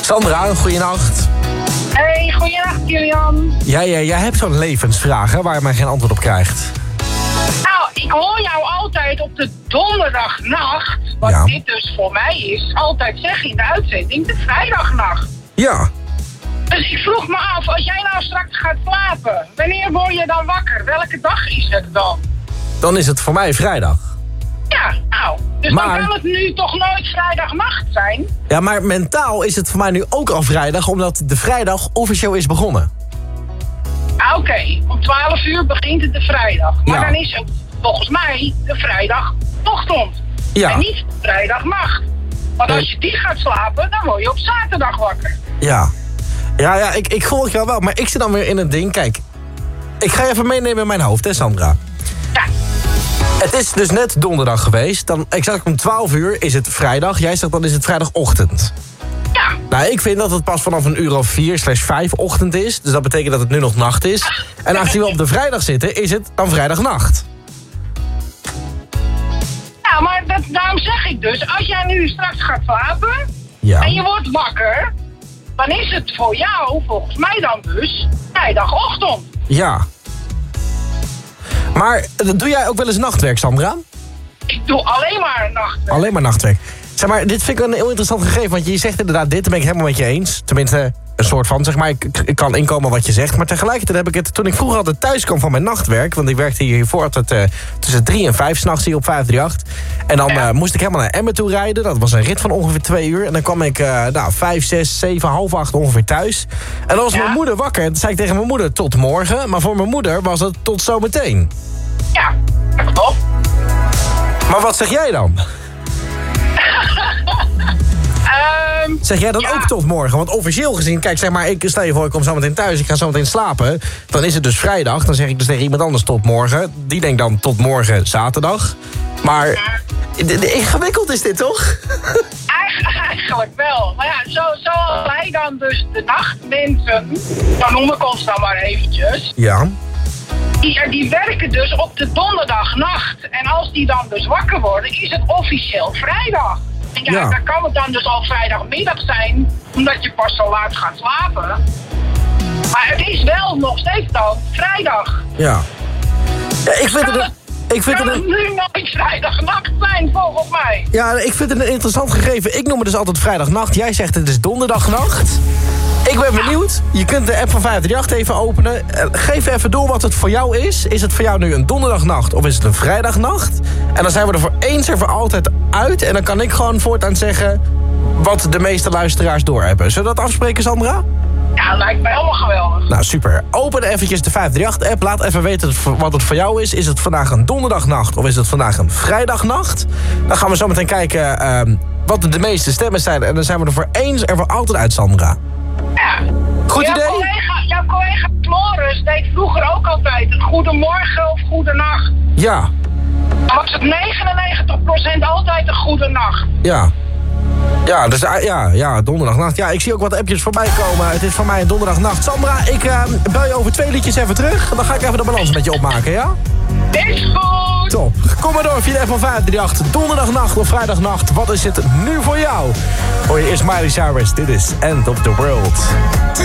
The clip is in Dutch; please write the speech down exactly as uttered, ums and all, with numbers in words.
Sandra, goeienacht. Hey, goeienacht Julian. Ja, ja, jij hebt zo'n levensvraag, hè, waar je maar geen antwoord op krijgt. Nou, ik hoor jou altijd op de donderdagnacht, wat Ja. dit dus voor mij is, altijd zeggen in de uitzending, de vrijdagnacht. Ja. Dus ik vroeg me af, als jij nou straks gaat slapen, wanneer word je dan wakker? Welke dag is het dan? Dan is het voor mij vrijdag. Ja, nou, dus Maar- dan kan het nu toch nooit vrijdagnacht zijn? Ja, maar mentaal is het voor mij nu ook al vrijdag, omdat de vrijdag officieel is begonnen. Ah, Oké, om twaalf uur begint het de vrijdag. Maar Ja. dan is het volgens mij de vrijdagochtend. Ja. En niet de vrijdagnacht. Want als je die gaat slapen, dan word je op zaterdag wakker. Ja. Ja, ja, ik, ik volg jou wel, maar ik zit dan weer in het ding. Kijk, ik ga je even meenemen in mijn hoofd, hè Sandra? Ja, Het is dus net donderdag geweest. Dan exact om twaalf uur is het vrijdag. Jij zegt dan is het vrijdagochtend. ja. Nou, ik vind dat het pas vanaf een uur of vier slash vijf ochtend is. Dus dat betekent dat het nu nog nacht is. En aangezien we op de vrijdag zitten, is het dan vrijdagnacht. Ja, maar dat, daarom zeg ik dus, als jij nu straks gaat slapen Ja. en je wordt wakker, dan is het voor jou, volgens mij dan dus, vrijdagochtend. Ja. Maar eh, doe jij ook wel eens nachtwerk, Sandra? Ik doe alleen maar nachtwerk. Alleen maar nachtwerk. Zeg maar, dit vind ik een heel interessant gegeven. Want je zegt inderdaad dit, daar ben ik helemaal met je eens. Tenminste, een soort van, zeg maar, ik, ik kan inkomen wat je zegt. Maar tegelijkertijd heb ik het, toen ik vroeger altijd thuis kwam van mijn nachtwerk. Want ik werkte hiervoor altijd uh, tussen drie en vijf 's nachts hier op vijf drie acht. En dan Ja. uh, moest ik helemaal naar Emmen toe rijden. Dat was een rit van ongeveer twee uur. En dan kwam ik, uh, nou, vijf, zes, zeven, half acht ongeveer thuis. En dan was Ja. mijn moeder wakker. En toen zei ik tegen mijn moeder, tot morgen. Maar voor mijn moeder was het tot zometeen. Ja, dat klopt. Maar wat zeg jij dan? Ehm, Zeg jij dan Ja. ook tot morgen? Want officieel gezien, kijk, zeg maar, ik stel je voor, ik kom zo meteen thuis, ik ga zo meteen slapen. Dan is het dus vrijdag, dan zeg ik dus tegen iemand anders tot morgen. Die denkt dan tot morgen zaterdag. Maar de- de- ingewikkeld is dit, toch? Eigen- Eigenlijk wel. Maar ja, zo, zoals wij dan dus de nachtmensen, dan noem ik ons dan maar eventjes, Ja. die, die werken dus op de donderdagnacht. En als die dan dus wakker worden, is het officieel vrijdag. En ja, Ja. dan kan het dan dus al vrijdagmiddag zijn, omdat je pas zo laat gaat slapen. Maar het is wel nog steeds dan vrijdag. Ja. Ja, ik vind Kan het... het, Ik vind kan het het een, nu nooit vrijdagnacht zijn, volgens mij? ja, ik vind het een interessant gegeven. Ik noem het dus altijd vrijdagnacht. Jij zegt het is donderdagnacht. Ik ben benieuwd. Je kunt de app van vijf drie acht even openen. Eh, Geef even door wat het voor jou is. Is het voor jou nu een donderdagnacht of is het een vrijdagnacht? En dan zijn we er voor eens en voor altijd uit. En dan kan ik gewoon voortaan zeggen wat de meeste luisteraars doorhebben. Zullen we dat afspreken, Sandra? Ja, dat lijkt me helemaal geweldig. Nou, super. Open eventjes de vijf drie acht app. Laat even weten wat het voor jou is. Is het vandaag een donderdagnacht of is het vandaag een vrijdagnacht? Dan gaan we zo meteen kijken ehm, wat de meeste stemmen zijn. En dan zijn we er voor eens en voor altijd uit, Sandra. Ja. Goed jouw idee? Collega, jouw collega Floris deed vroeger ook altijd een goedemorgen of goedenacht. Ja, Dan was het negenennegentig procent altijd een goedenacht. ja. Ja, dus ah, ja, ja, donderdagnacht. Ja, ik zie ook wat appjes voorbij komen. Het is voor mij een donderdagnacht. Sandra, ik uh, bel je over twee liedjes even terug. Dan ga ik even de balans met je opmaken, ja? Is goed! Top. Kom maar door via de app van vijf drie acht. Donderdagnacht of vrijdagnacht. Wat is het nu voor jou? Hoor je eerst Miley Cyrus. Dit is End of the World.